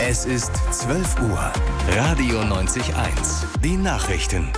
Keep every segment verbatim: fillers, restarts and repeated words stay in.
Es ist zwölf Uhr. Radio neunzig eins. Die Nachrichten.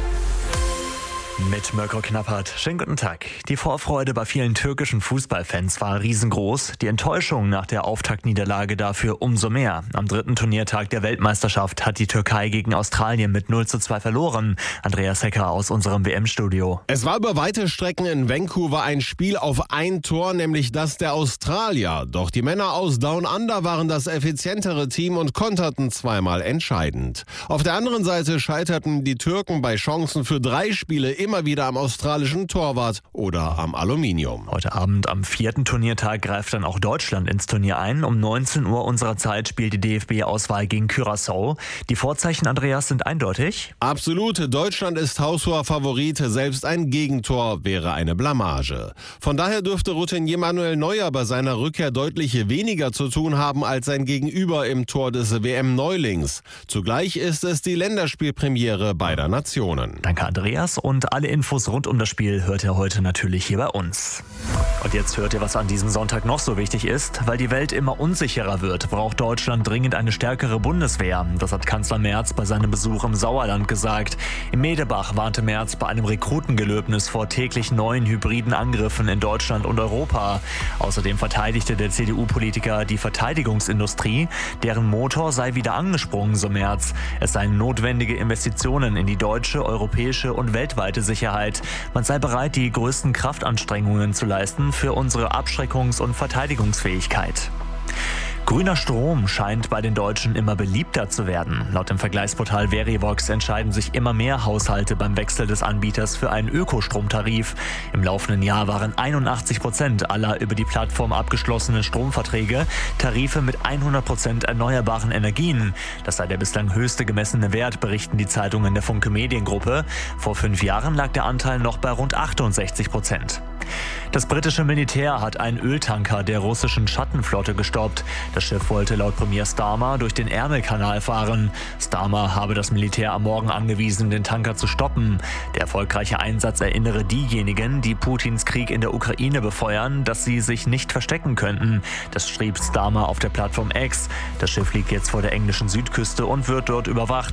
Mit Mirko Knappert. Schönen guten Tag. Die Vorfreude bei vielen türkischen Fußballfans war riesengroß. Die Enttäuschung nach der Auftaktniederlage dafür umso mehr. Am dritten Turniertag der Weltmeisterschaft hat die Türkei gegen Australien mit null zu zwei verloren. Andreas Hecker aus unserem W M-Studio. Es war über weite Strecken in Vancouver ein Spiel auf ein Tor, nämlich das der Australier. Doch die Männer aus Down Under waren das effizientere Team und konterten zweimal entscheidend. Auf der anderen Seite scheiterten die Türken bei Chancen für drei Spiele immer wieder am australischen Torwart oder am Aluminium. Heute Abend am vierten Turniertag greift dann auch Deutschland ins Turnier ein. Um neunzehn Uhr unserer Zeit spielt die D F B-Auswahl gegen Curaçao. Die Vorzeichen, Andreas, sind eindeutig? Absolut. Deutschland ist haushoher Favorit. Selbst ein Gegentor wäre eine Blamage. Von daher dürfte Routinier Manuel Neuer bei seiner Rückkehr deutlich weniger zu tun haben als sein Gegenüber im Tor des W M-Neulings. Zugleich ist es die Länderspielpremiere beider Nationen. Danke, Andreas. Und alle Infos rund um das Spiel hört ihr heute natürlich hier bei uns. Und jetzt hört ihr, was an diesem Sonntag noch so wichtig ist. Weil die Welt immer unsicherer wird, braucht Deutschland dringend eine stärkere Bundeswehr. Das hat Kanzler Merz bei seinem Besuch im Sauerland gesagt. Im Medebach warnte Merz bei einem Rekrutengelöbnis vor täglich neuen hybriden Angriffen in Deutschland und Europa. Außerdem verteidigte der C D U-Politiker die Verteidigungsindustrie. Deren Motor sei wieder angesprungen, so Merz. Es seien notwendige Investitionen in die deutsche, europäische und weltweite Sicherheit. Man sei bereit, die größten Kraftanstrengungen zu leisten für unsere Abschreckungs- und Verteidigungsfähigkeit. Grüner Strom scheint bei den Deutschen immer beliebter zu werden. Laut dem Vergleichsportal Verivox entscheiden sich immer mehr Haushalte beim Wechsel des Anbieters für einen Ökostromtarif. Im laufenden Jahr waren einundachtzig Prozent aller über die Plattform abgeschlossenen Stromverträge Tarife mit hundert Prozent erneuerbaren Energien. Das sei der bislang höchste gemessene Wert, berichten die Zeitungen der Funke Mediengruppe. Vor fünf Jahren lag der Anteil noch bei rund achtundsechzig Prozent. Das britische Militär hat einen Öltanker der russischen Schattenflotte gestoppt. Das Schiff wollte laut Premier Starmer durch den Ärmelkanal fahren. Starmer habe das Militär am Morgen angewiesen, den Tanker zu stoppen. Der erfolgreiche Einsatz erinnere diejenigen, die Putins Krieg in der Ukraine befeuern, dass sie sich nicht verstecken könnten. Das schrieb Starmer auf der Plattform X. Das Schiff liegt jetzt vor der englischen Südküste und wird dort überwacht.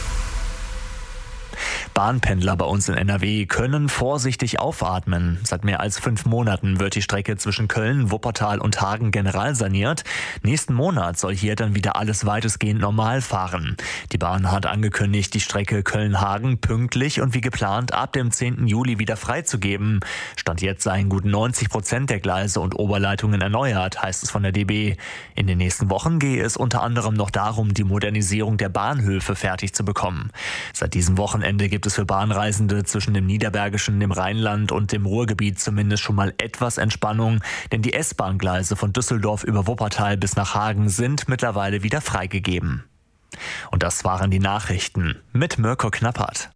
Bahnpendler bei uns in N R W können vorsichtig aufatmen. Seit mehr als fünf Monaten wird die Strecke zwischen Köln, Wuppertal und Hagen generalsaniert. Nächsten Monat soll hier dann wieder alles weitestgehend normal fahren. Die Bahn hat angekündigt, die Strecke Köln-Hagen pünktlich und wie geplant ab dem zehnten Juli wieder freizugeben. Stand jetzt seien gut neunzig Prozent der Gleise und Oberleitungen erneuert, heißt es von der D B. In den nächsten Wochen gehe es unter anderem noch darum, die Modernisierung der Bahnhöfe fertig zu bekommen. Seit diesem Wochenende gibt es für Bahnreisende zwischen dem Niederbergischen, dem Rheinland und dem Ruhrgebiet zumindest schon mal etwas Entspannung, denn die S-Bahn-Gleise von Düsseldorf über Wuppertal bis nach Hagen sind mittlerweile wieder freigegeben. Und das waren die Nachrichten mit Mirko Knappert.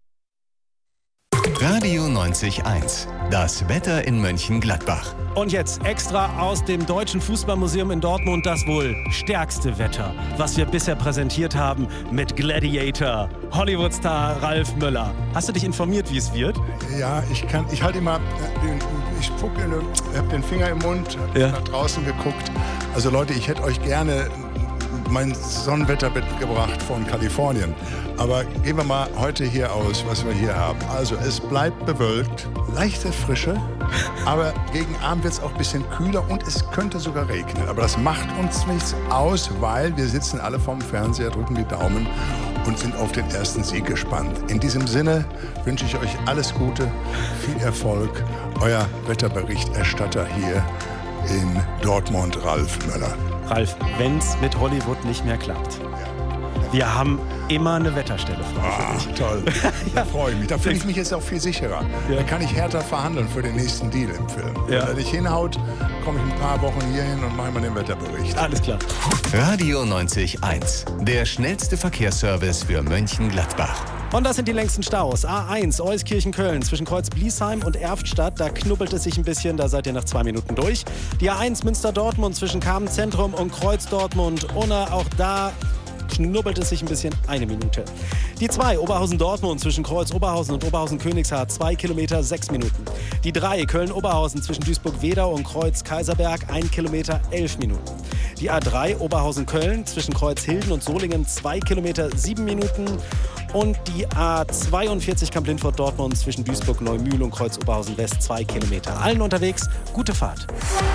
Radio neunzig eins. Das Wetter in Mönchengladbach. Und jetzt extra aus dem Deutschen Fußballmuseum in Dortmund das wohl stärkste Wetter, was wir bisher präsentiert haben mit Gladiator, Hollywood-Star Ralf Möller. Hast du dich informiert, wie es wird? Ja, ich kann, ich halte immer, den, ich spucke, habe den Finger im Mund, hab Ja. nach draußen geguckt. Also Leute, ich hätte euch gerne mein Sonnenwetter mitgebracht von Kalifornien. Aber gehen wir mal heute hier aus, was wir hier haben. Also es bleibt bewölkt, leichte Frische, aber gegen Abend wird es auch ein bisschen kühler und es könnte sogar regnen. Aber das macht uns nichts aus, weil wir sitzen alle vorm Fernseher, drücken die Daumen und sind auf den ersten Sieg gespannt. In diesem Sinne wünsche ich euch alles Gute, viel Erfolg. Euer Wetterberichterstatter hier in Dortmund, Ralf Möller. Ralf, wenn's mit Hollywood nicht mehr klappt. Wir haben immer eine Wetterstelle frei für Ah, dich. toll. Da freue ich mich. Da fühle ich mich jetzt auch viel sicherer. Ja. Da kann ich härter verhandeln für den nächsten Deal im Film. Ja. Wenn er dich hinhaut, komme ich ein paar Wochen hier hin und mache mal den Wetterbericht. Alles klar. Radio neunzig eins. Der schnellste Verkehrsservice für Mönchengladbach. Und das sind die längsten Staus. A eins, Euskirchen-Köln, zwischen Kreuz-Bliesheim und Erftstadt. Da knubbelt es sich ein bisschen, da seid ihr nach zwei Minuten durch. Die A eins Münster-Dortmund zwischen Kamen-Zentrum und Kreuz-Dortmund-Unna. Auch da knubbelt es sich ein bisschen, eine Minute. Die zwei, Oberhausen-Dortmund zwischen Kreuz-Oberhausen und Oberhausen-Königshardt, zwei Kilometer, sechs Minuten. Die drei, Köln-Oberhausen zwischen Duisburg-Wedau und Kreuz-Kaiserberg, ein Kilometer, elf Minuten. Die A drei Oberhausen-Köln zwischen Kreuzhilden und Solingen zwei Kilometer sieben Minuten. Und die A zweiundvierzig Kamp-Lindfort-Dortmund zwischen Duisburg-Neumühl und Kreuz-Oberhausen-West zwei Kilometer. Allen unterwegs, gute Fahrt.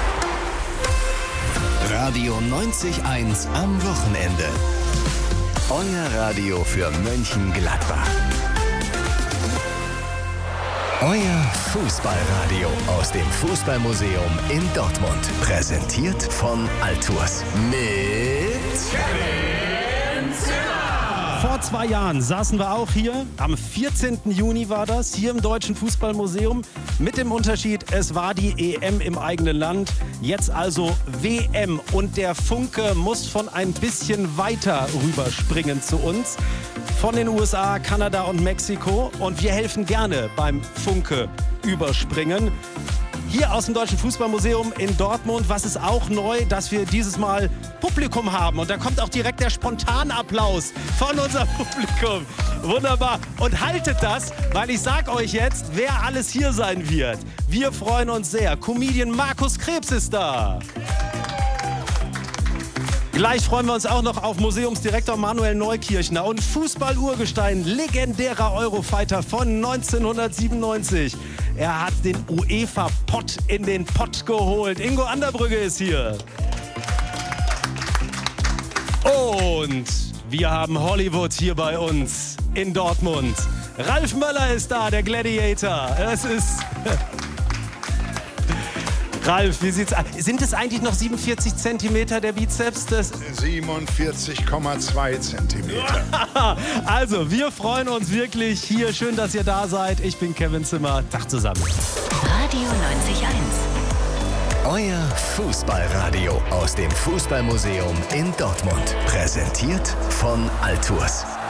Radio neunzig eins am Wochenende. Euer Radio für Mönchengladbach. Euer Fußballradio aus dem Fußballmuseum in Dortmund. Präsentiert von Altours. Mit Kevin Zimmer. Vor zwei Jahren saßen wir auch hier. Am vierzehnten Juni war das, hier im Deutschen Fußballmuseum. Mit dem Unterschied, es war die E M im eigenen Land. Jetzt also W M. Und der Funke muss von ein bisschen weiter rüberspringen zu uns. Von den U S A, Kanada und Mexiko. Und wir helfen gerne beim Funke überspringen. Hier aus dem Deutschen Fußballmuseum in Dortmund. Was ist auch neu, dass wir dieses Mal Publikum haben. Und da kommt auch direkt der Spontanapplaus von unserem Publikum. Wunderbar. Und haltet das, weil ich sag euch jetzt, wer alles hier sein wird. Wir freuen uns sehr. Comedian Markus Krebs ist da. Gleich freuen wir uns auch noch auf Museumsdirektor Manuel Neukirchner und Fußball-Urgestein, legendärer Eurofighter von neunzehnhundertsiebenundneunzig. Er hat den UEFA-Pott in den Pott geholt. Ingo Anderbrügge ist hier. Und wir haben Hollywood hier bei uns in Dortmund. Ralf Möller ist da, der Gladiator. Es ist... Ralf, wie sieht's aus? Sind es eigentlich noch siebenundvierzig Zentimeter der Bizeps? Das siebenundvierzig Komma zwei Zentimeter. Also, wir freuen uns wirklich hier. Schön, dass ihr da seid. Ich bin Kevin Zimmer. Tag zusammen. Radio neunzig eins. Euer Fußballradio aus dem Fußballmuseum in Dortmund. Präsentiert von Altours.